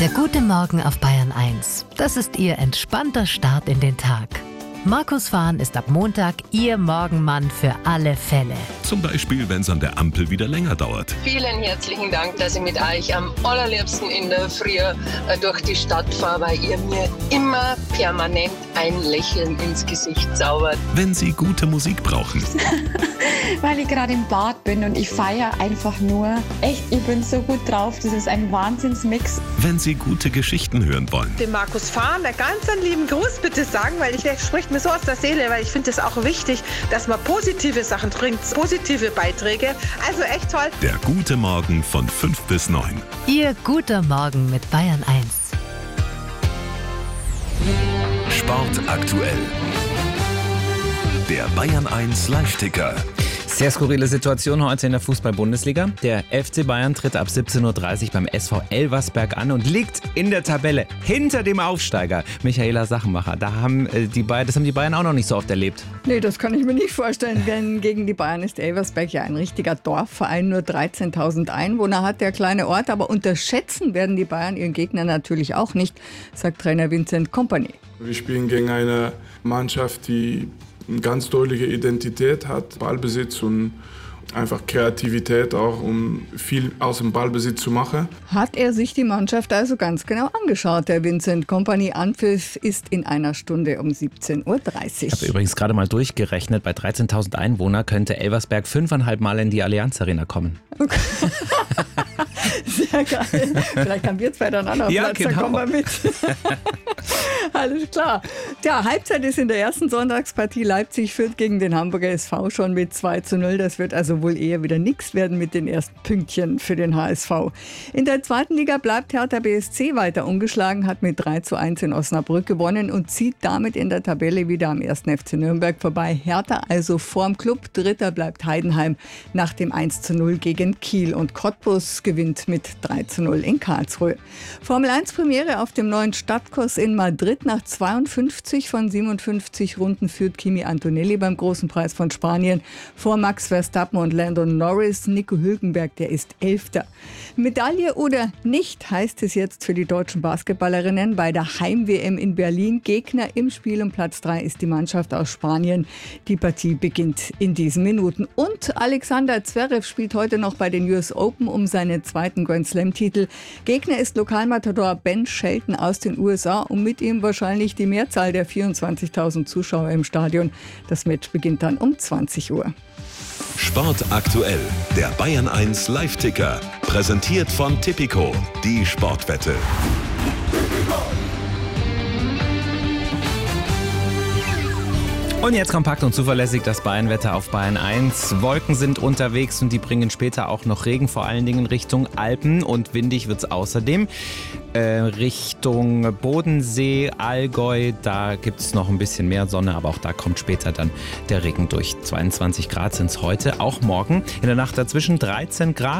Der gute Morgen auf Bayern 1. Das ist Ihr entspannter Start in den Tag. Markus Fahn ist ab Montag Ihr Morgenmann für alle Fälle. Zum Beispiel, wenn es an der Ampel wieder länger dauert. Vielen herzlichen Dank, dass ich mit euch am allerliebsten in der Früh durch die Stadt fahre, weil ihr mir immer permanent ein Lächeln ins Gesicht zaubert. Wenn Sie gute Musik brauchen. Weil ich gerade im Bad bin und ich feiere einfach nur. Echt, ich bin so gut drauf. Das ist ein Wahnsinnsmix. Wenn Sie gute Geschichten hören wollen. Dem Markus Fahn einen ganz lieben Gruß bitte sagen, weil der spricht mir so aus der Seele, weil ich finde es auch wichtig, dass man positive Sachen trinkt, positive Beiträge. Also echt toll. Der gute Morgen von 5 bis 9. Ihr guter Morgen mit Bayern 1. Sport aktuell. Der Bayern 1 Live-Ticker. Sehr skurrile Situation heute in der Fußball-Bundesliga. Der FC Bayern tritt ab 17:30 Uhr beim SV Elversberg an und liegt in der Tabelle hinter dem Aufsteiger Michaela Sachenmacher. Das haben die Bayern auch noch nicht so oft erlebt. Nee, das kann ich mir nicht vorstellen, denn gegen die Bayern ist Elversberg ja ein richtiger Dorfverein, nur 13.000 Einwohner hat der kleine Ort, aber unterschätzen werden die Bayern ihren Gegner natürlich auch nicht, sagt Trainer Vincent Kompany. Wir spielen gegen eine Mannschaft, die eine ganz deutliche Identität hat, Ballbesitz und einfach Kreativität auch, um viel aus dem Ballbesitz zu machen. Hat er sich die Mannschaft also ganz genau angeschaut, der Vincent Kompany. Anpfiff ist in einer Stunde um 17:30 Uhr. Ich habe übrigens gerade mal durchgerechnet, bei 13.000 Einwohnern könnte Elversberg 5,5 Mal in die Allianz Arena kommen. Okay. Sehr geil. Vielleicht haben wir zwei dann auch noch Platz, genau. Dann kommen wir mit. Alles klar. Ja, Halbzeit ist in der ersten Sonntagspartie. Leipzig führt gegen den Hamburger SV schon mit 2:0. Das wird also wohl eher wieder nichts werden mit den ersten Pünktchen für den HSV. In der zweiten Liga bleibt Hertha BSC weiter ungeschlagen, hat mit 3:1 in Osnabrück gewonnen und zieht damit in der Tabelle wieder am 1. FC Nürnberg vorbei. Hertha also vorm Club. Dritter bleibt Heidenheim nach dem 1:0 gegen Kiel. Und Cottbus gewinnt mit 3:0 in Karlsruhe. Formel 1 Premiere auf dem neuen Stadtkurs in Madrid. Nach 52 von 57 Runden führt Kimi Antonelli beim Großen Preis von Spanien vor Max Verstappen und Lando Norris. Nico Hülkenberg, der ist 11. Medaille oder nicht, heißt es jetzt für die deutschen Basketballerinnen bei der Heim-WM in Berlin. Gegner im Spiel um Platz 3 ist die Mannschaft aus Spanien. Die Partie beginnt in diesen Minuten. Und Alexander Zverev spielt heute noch bei den US Open um seinen zweiten Grand Slam-Titel. Gegner ist Lokalmatador Ben Shelton aus den USA und mit ihm wahrscheinlich die Mehrzahl der 24.000 Zuschauer im Stadion. Das Match beginnt dann um 20 Uhr. Sport aktuell. Der Bayern 1 Live-Ticker. Präsentiert von Tipico. Die Sportwette. Und jetzt kompakt und zuverlässig das Bayernwetter auf Bayern 1. Wolken sind unterwegs und die bringen später auch noch Regen, vor allen Dingen Richtung Alpen. Und windig wird es außerdem. Richtung Bodensee, Allgäu, da gibt es noch ein bisschen mehr Sonne, aber auch da kommt später dann der Regen durch. 22 Grad sind es heute, auch morgen. In der Nacht dazwischen 13 Grad.